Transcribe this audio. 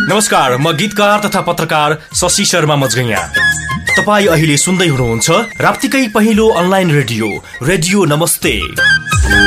नमस्कार, म गीतकार तथा पत्रकार शशि शर्मा मजगैया। तपाईँ अहिले सुन्दै हुनुहुन्छ राप्तीकै पहिलो अनलाइन रेडियो नमस्ते।